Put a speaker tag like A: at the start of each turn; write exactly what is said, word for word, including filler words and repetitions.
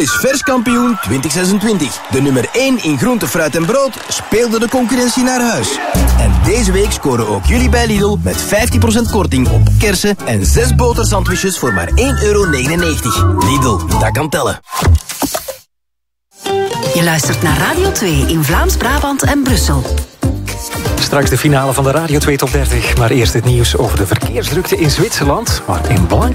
A: is vers kampioen twintig zesentwintig. De nummer één in groente, fruit en brood speelde de concurrentie naar huis. En deze week scoren ook jullie bij Lidl met vijftien procent korting op kersen en zes botersandwiches voor maar één euro negenennegentig. Lidl, dat kan tellen.
B: Je luistert naar Radio twee in Vlaams-Brabant en Brussel.
C: Straks de finale van de Radio twee Top dertig. Maar eerst het nieuws over de verkeersdrukte in Zwitserland, waar in Blank